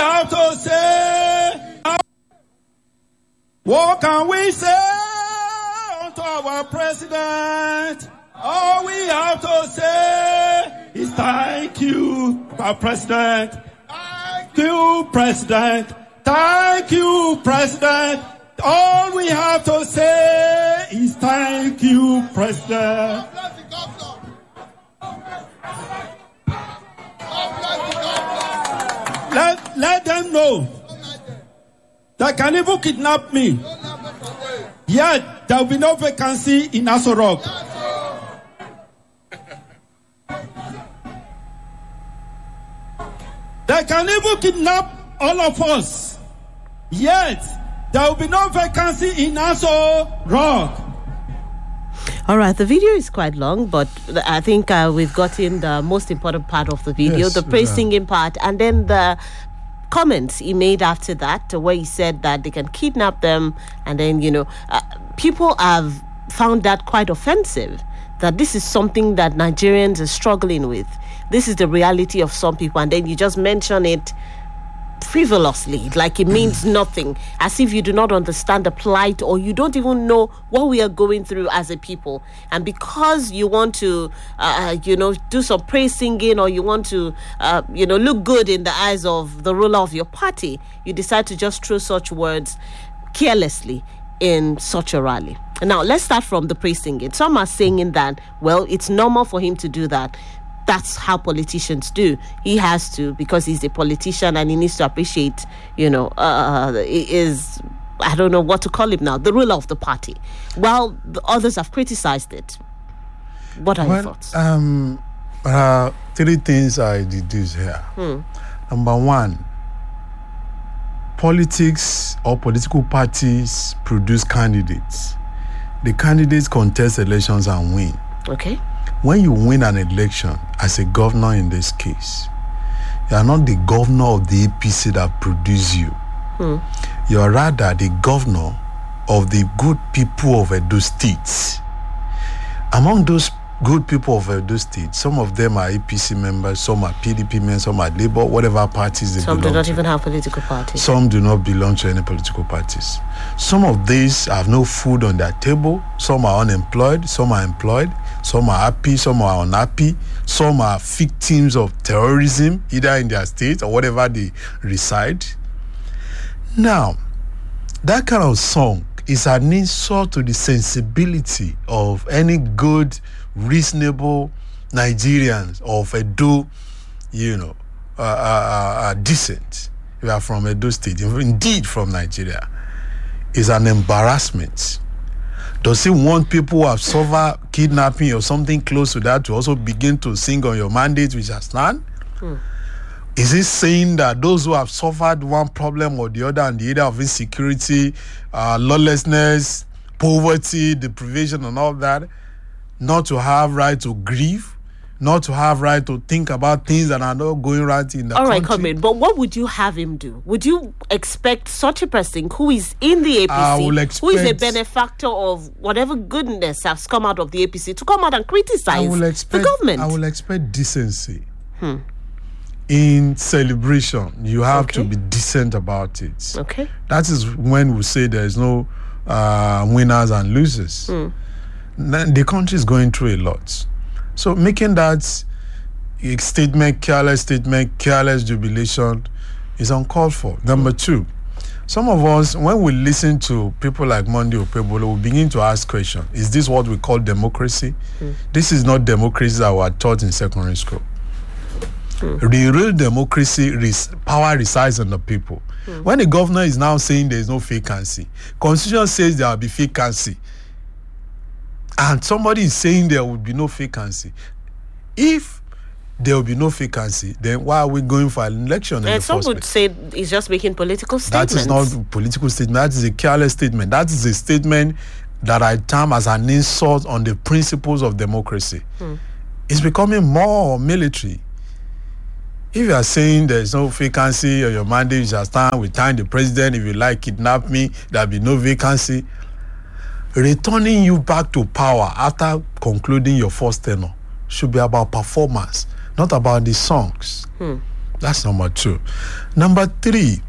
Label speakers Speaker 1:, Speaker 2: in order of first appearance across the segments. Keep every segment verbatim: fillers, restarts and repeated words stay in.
Speaker 1: have to say? What can we say unto our president? All we have to say is thank you, our president. Thank you, president. Thank you, president. All we have to say is thank you, president. Let, let them know that can even kidnap me. Yet there will be no vacancy in Aso Rock. They can even kidnap all of us. Yet there will be no vacancy in Aso Rock.
Speaker 2: All right, the video is quite long, but I think uh, we've gotten the most important part of the video, yes, the praise yeah. singing part, and then the comments he made after that, where he said that they can kidnap them, and then, you know, uh, people have found that quite offensive, that this is something that Nigerians are struggling with. This is the reality of some people, and then you just mention it frivolously, like it means nothing, as if you do not understand the plight, or you don't even know what we are going through as a people. And because you want to uh, you know do some praise singing, or you want to uh, you know look good in the eyes of the ruler of your party, you decide to just throw such words carelessly in such a rally. Now let's start from the praise singing. Some are saying that, well, it's normal for him to do that. That's how politicians do. He has to, because he's a politician, and he needs to appreciate, you know, uh, is, I don't know what to call him now, the ruler of the party. Well, the others have criticized it. What are well, your thoughts?
Speaker 3: Um, there are three things I deduce here. Hmm. Number one, politics or political parties produce candidates. The candidates contest elections and win.
Speaker 2: Okay.
Speaker 3: When you win an election, as a governor in this case, you are not the governor of the A P C that produced you. Hmm. You are rather the governor of the good people of Edo State. Among those good people of Edo State, some of them are A P C members, some are P D P members, some are Labour, whatever parties they
Speaker 2: some
Speaker 3: belong to.
Speaker 2: Some do not even have political parties.
Speaker 3: Some do not belong to any political parties. Some of these have no food on their table. Some are unemployed, some are employed, some are happy, some are unhappy, some are victims of terrorism, either in their state or whatever they reside. Now, that kind of song is an insult to the sensibility of any good, reasonable Nigerians of Edo, you know, uh, uh, uh, decent. We are from Edo State, indeed from Nigeria. Is an embarrassment. Does he want people who have suffered kidnapping or something close to that to also begin to sing on your mandate, which has none? Hmm. Is he saying that those who have suffered one problem or the other, and the area of insecurity, uh, lawlessness, poverty, deprivation, and all that, not to have right to grieve, not to have right to think about things that are not going right in the
Speaker 2: all
Speaker 3: country?
Speaker 2: All right, come in. But what would you have him do? Would you expect such a person who is in the A P C, who is a benefactor of whatever goodness has come out of the A P C, to come out and criticize
Speaker 3: expect,
Speaker 2: the government?
Speaker 3: I will expect decency. Hmm. In celebration, you have okay. to be decent about it.
Speaker 2: Okay.
Speaker 3: That is when we say there is no uh, winners and losers. Hmm. The country is going through a lot. So making that statement, careless statement, careless jubilation is uncalled for. Number two, some of us, when we listen to people like Monday Okpebholo, we begin to ask questions. Is this what we call democracy? Mm. This is not democracy that we are taught in secondary school. Mm. The real democracy, res- power resides in the people. Mm. When the governor is now saying there is no vacancy, Constitution says there will be vacancy, and somebody is saying there will be no vacancy. If there will be no vacancy, then why are we going for an election?
Speaker 2: And some would say he's just making political statements.
Speaker 3: That is not a political statement. That is a careless statement. That is a statement that I term as an insult on the principles of democracy. Hmm. It's becoming more military. If you are saying there is no vacancy or your mandate shall stand, we thank the president, if you like, kidnap me, there will be no vacancy. Returning you back to power after concluding your first tenure should be about performance, not about the songs. Hmm. That's number two. Number three,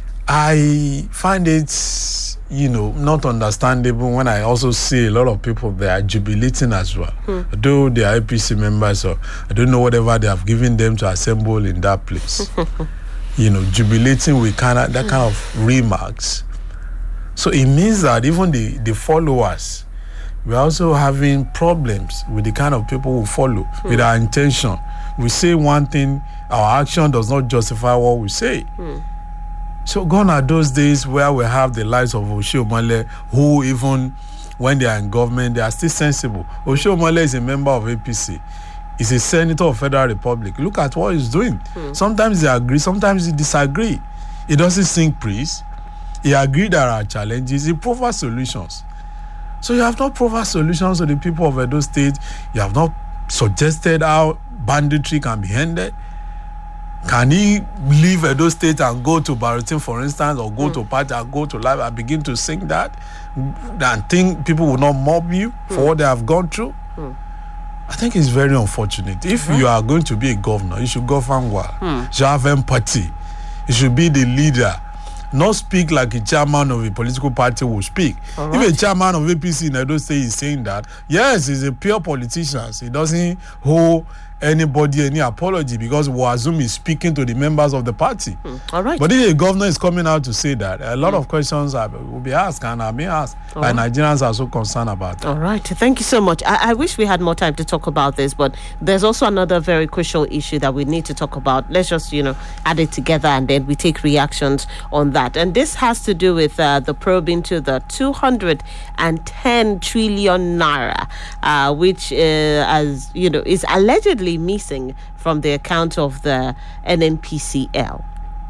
Speaker 3: I find it, you know, not understandable when I also see a lot of people they are jubilating as well. Hmm. Though they are A P C members, or I don't know whatever they have given them to assemble in that place. You know, jubilating with kind of that kind of remarks. So it means that even the, the followers, we're also having problems with the kind of people who follow, hmm. with our intention. We say one thing, our action does not justify what we say. Hmm. So gone are those days where we have the likes of Oshiomhole, who even when they are in government, they are still sensible. Oshiomhole is a member of A P C. He's a senator of Federal Republic. Look at what he's doing. Hmm. Sometimes they agree, sometimes they disagree. He doesn't sing praise. He agreed there are challenges. He provides solutions. So you have not provided solutions to the people of Edo State. You have not suggested how banditry can be ended. Can he leave Edo State and go to Barutin, for instance, or go mm. to Pata and go to Live and begin to sing that and think people will not mob you mm. for what they have gone through? Mm. I think it's very unfortunate. If mm-hmm. you are going to be a governor, you should govern well. Mm. You should have empathy. You should be the leader. Not speak like a chairman of a political party will speak. Right. If a chairman of A P C in Edo State is saying that, yes, he's a pure politician. He doesn't hold anybody any apology because we assume he's speaking to the members of the party. Mm. All right. But if a governor is coming out to say that, a lot mm. of questions are, will be asked and are being asked. All and right. Nigerians are so concerned about it.
Speaker 2: All right. Thank you so much. I, I wish we had more time to talk about this, but there's also another very crucial issue that we need to talk about. Let's just, you know, add it together and then we take reactions on that. And this has to do with uh, the probe into the two hundred ten trillion naira, uh, which, uh, as you know, is allegedly missing from the account of the N N P C L.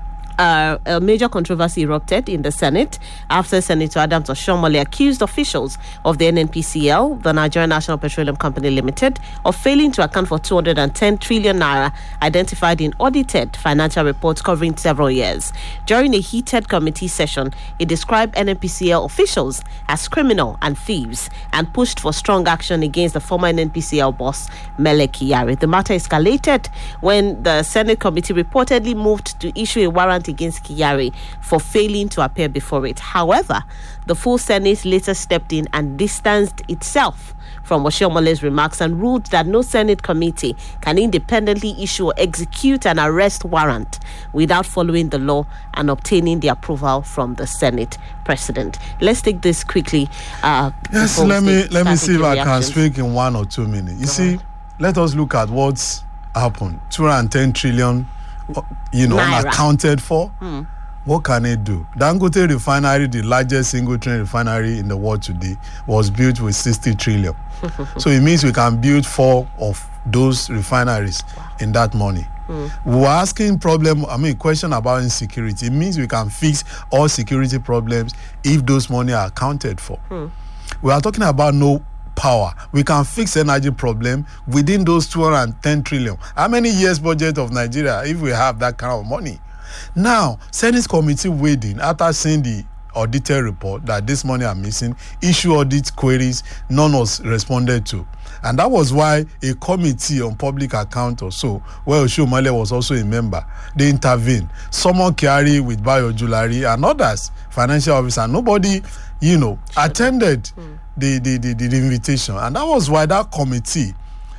Speaker 2: Uh, a major controversy erupted in the Senate after Senator Adams Oshiomhole accused officials of the N N P C L, the Nigerian National Petroleum Company Limited, of failing to account for two hundred ten trillion naira identified in audited financial reports covering several years. During a heated committee session, he described N N P C L officials as criminal and thieves and pushed for strong action against the former N N P C L boss, Mele Kyari. The matter escalated when the Senate committee reportedly moved to issue a warrant against Kyari for failing to appear before it. However, the full Senate later stepped in and distanced itself from Oshiomhole's remarks and ruled that no Senate committee can independently issue or execute an arrest warrant without following the law and obtaining the approval from the Senate president. Let's take this quickly. Uh,
Speaker 3: yes, let me let me see if I can speak in one or two minutes. You Go see, on. Let us look at what's happened. two hundred ten trillion, you know,
Speaker 2: Naira.
Speaker 3: unaccounted for.
Speaker 2: Hmm.
Speaker 3: What can it do? Dangote refinery, the largest single train refinery in the world today, was built with sixty trillion. So it means we can build four of those refineries wow. in that money. Mm. We were asking problem, I mean, question about insecurity. It means we can fix all security problems if those money are accounted for. Mm. We are talking about no power. We can fix energy problem within those two hundred ten trillion. How many years budget of Nigeria if we have that kind of money? Now, Senate committee weighed in after seeing the audited report that this money are missing, issue audit queries, none was responded to. And that was why a committee on public account or so, where Oshiomhole was also a member, they intervened. Someone Kyari with Bayo Julari and others, financial officer, nobody, you know, attended mm. the, the, the, the invitation. And that was why that committee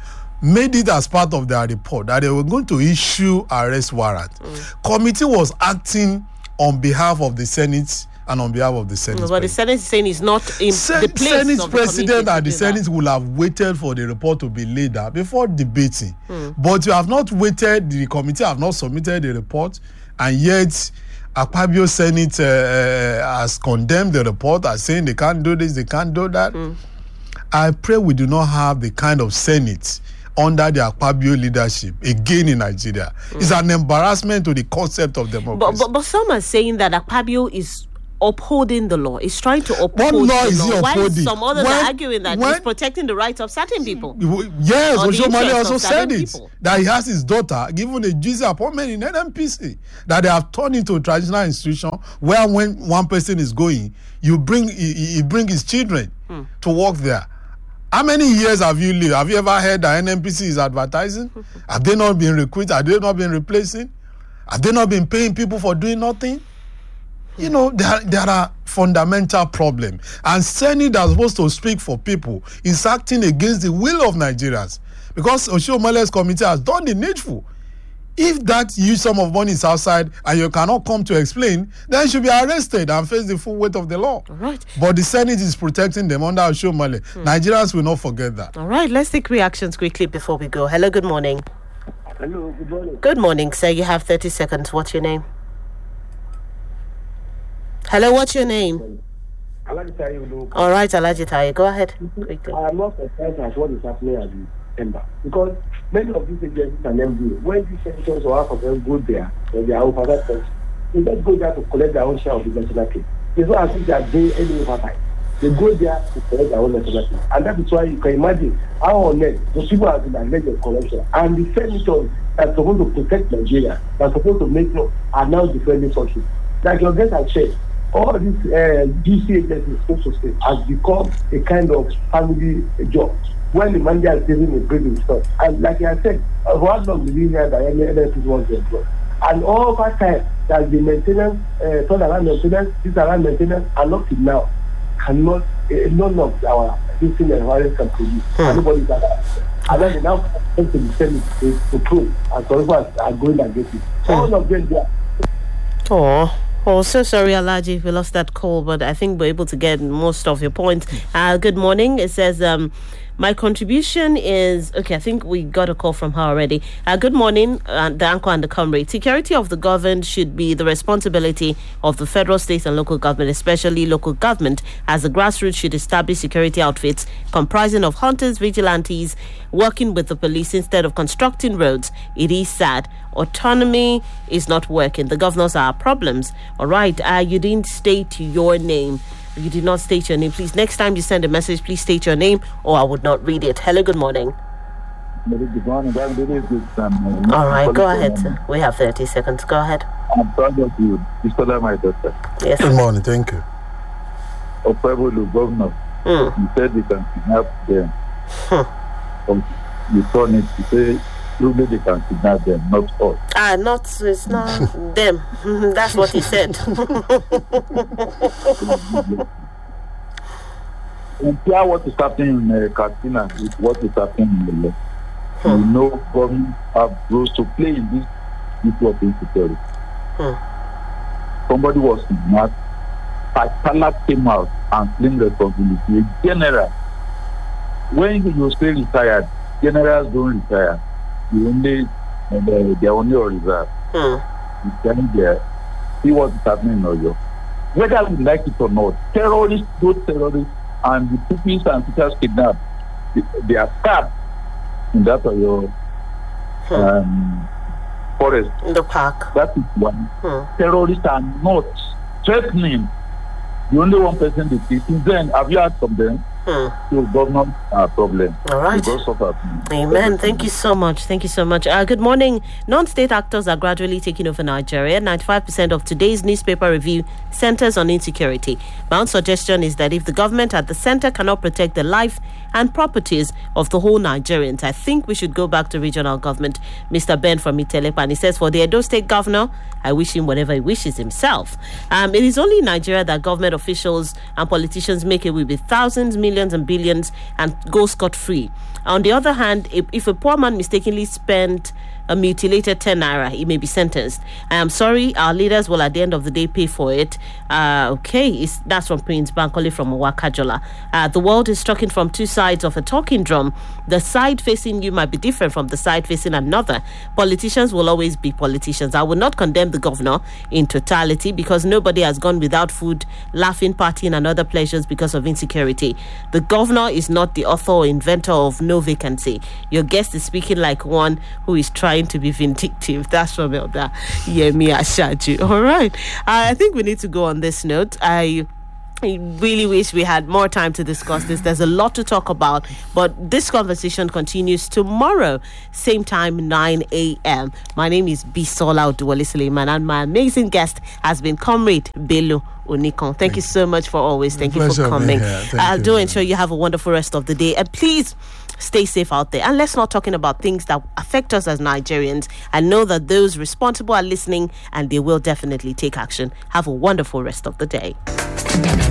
Speaker 3: made it as part of their report that they were going to issue arrest warrant. Mm. Committee was acting on behalf of the Senate and on behalf of the Senate.
Speaker 2: No, but the Senate is saying it's not in
Speaker 3: Sen-
Speaker 2: the place
Speaker 3: Senate
Speaker 2: of
Speaker 3: president
Speaker 2: the
Speaker 3: and the Senate
Speaker 2: that.
Speaker 3: will have waited for the report to be laid out before debating. Mm. But you have not waited, the committee have not submitted the report, and yet Akpabio Senate uh, uh, has condemned the report as saying they can't do this, they can't do that. Mm. I pray we do not have the kind of Senate under the Akpabio leadership again in Nigeria. Mm. It's an embarrassment to the concept of democracy.
Speaker 2: But, but, but some are saying that Akpabio is upholding the law. It's trying to uphold
Speaker 3: what law
Speaker 2: the
Speaker 3: is
Speaker 2: law.
Speaker 3: He upholding?
Speaker 2: While some others
Speaker 3: when,
Speaker 2: are arguing that
Speaker 3: when,
Speaker 2: he's protecting the rights of certain people.
Speaker 3: Yes, Oshiomhole also said it.
Speaker 2: People.
Speaker 3: That he has his daughter given a juicy appointment in N N P C. That they have turned into a traditional institution where when one person is going, you bring he, he bring his children hmm. to work there. How many years have you lived? Have you ever heard that N N P C is advertising? Have they not been recruited? Have they not been replacing? Have they not been paying people for doing nothing? You know, there, there are fundamental problems. And Senate that's supposed to speak for people is acting against the will of Nigerians. Because Oshiomhale's committee has done the needful. If that huge sum of money is outside and you cannot come to explain, then you should be arrested and face the full weight of the law.
Speaker 2: All right.
Speaker 3: But the Senate is protecting them under Oshiomhale. Hmm. Nigerians will not forget that.
Speaker 2: All right, let's take reactions quickly before we go. Hello, good morning.
Speaker 4: Hello, good morning.
Speaker 2: Good morning, sir. You have thirty seconds. What's your name? Hello, what's your name?
Speaker 4: Alaji Taye.
Speaker 2: All right, Alaji Taye, go ahead. Quickly.
Speaker 4: I am not surprised at what is happening at the Ember, because many of these agencies and M D A, when these senators or half of them go there, when they are oversight, they just go there to collect their own share of the national cake. It's not as if they are doing any oversight. They go there to collect their own national cake. And that is why you can imagine how on earth those people have been alleged of corruption. And the senators that are supposed to protect Nigeria, that are supposed to make law, are now defending something. Like your guest has said, all these uh, D C agencies, so to say, has become a kind of family job. When the manager is giving a breathing stuff. And like I said, uh, for how long did we hear that any N S S was employed? And all that time that the maintenance, uh, turnaround maintenance, this around maintenance, and up to now, cannot, uh, none of our existing environment can produce. Hmm. Nobody can. And then they now come to the Senate to, to prove, and so far are going against it. Hmm. All of them, they are.
Speaker 2: Oh. Oh, so sorry, Alaji, we lost that call, but I think we're able to get most of your points. Uh, good morning. It says, um, my contribution is... Okay, I think we got a call from her already. Uh, good morning, uh, the anchor and the comrade. Security of the governed should be the responsibility of the federal, state and local government, especially local government, as the grassroots should establish security outfits comprising of hunters, vigilantes, working with the police instead of constructing roads. It is sad. Autonomy is not working. The governors are problems. All right, uh, you didn't state your name. You did not state your name. Please, next time you send a message, please state your name or I would not read it. Hello, good morning.
Speaker 5: Good morning.
Speaker 2: All right, go ahead, sir. We have thirty seconds. Go ahead.
Speaker 5: I'm proud of you. Mr. my daughter.
Speaker 2: Yes.
Speaker 3: Good morning. Thank you.
Speaker 5: Okwebolu, governor.
Speaker 2: Mm.
Speaker 5: You said you can kidnap them.
Speaker 2: Hmm.
Speaker 5: You turn it to say, truly they can kidnap them, not us.
Speaker 2: Ah, not, it's not them. That's what he said.
Speaker 5: Compare what is happening in uh, Katsina with what is happening in the left. Hmm. You know, government have roles to play in this issue of insecurity. Hmm. Somebody was kidnapped. Patala came out and claimed responsibility. A general, when you stay retired, generals don't retire. You only, uh, they're only on reserve.
Speaker 2: Hmm.
Speaker 5: You stand there, see what is happening in Oyo. Whether we like it or not, terrorists, those terrorists, and the pupils and teachers kidnapped, they, they are stabbed in that Oyo
Speaker 2: Hmm.
Speaker 5: um, forest.
Speaker 2: In the park.
Speaker 5: That is one.
Speaker 2: Hmm.
Speaker 5: Terrorists are not threatening. The only one person they see. Since then, have you heard from them?
Speaker 2: Hmm.
Speaker 5: So government are problem.
Speaker 2: All right.
Speaker 5: Because of our,
Speaker 2: Amen. Thank you so much. Thank you so much. Uh, good morning. Non-state actors are gradually taking over Nigeria. ninety-five percent of today's newspaper review centers on insecurity. My own suggestion is that if the government at the center cannot protect the life and properties of the whole Nigerians, I think we should go back to regional government. Mister Ben from Itelepan, he says, for the Edo State governor, I wish him whatever he wishes himself. Um, it is only in Nigeria that government officials and politicians make away with thousands, millions and billions and go scot-free. On the other hand, if, if a poor man mistakenly spent a mutilated ten naira, he may be sentenced. I am sorry, our leaders will at the end of the day pay for it. Uh, okay, it's, that's from Prince Bankole from Owakajola. Uh, the world is talking from two sides of a talking drum. The side facing you might be different from the side facing another. Politicians will always be politicians. I will not condemn the governor in totality because nobody has gone without food, laughing, partying and other pleasures because of insecurity. The governor is not the author or inventor of no vacancy. Your guest is speaking like one who is trying to be vindictive. That's from Elder Yemi Ashaju. All right. Uh, I think we need to go on this note. I I really wish we had more time to discuss this. There's a lot to talk about, but this conversation continues tomorrow, same time, nine a.m. My name is Bisola Oduwole Suleiman, and my amazing guest has been Comrade Bello Onikon. Thank you so much for always. Thank you for coming. Uh, do ensure you have a wonderful rest of the day. And please, Stay safe out there. And let's not talking about things that affect us as Nigerians. I know that those responsible are listening and they will definitely take action. Have a wonderful rest of the day.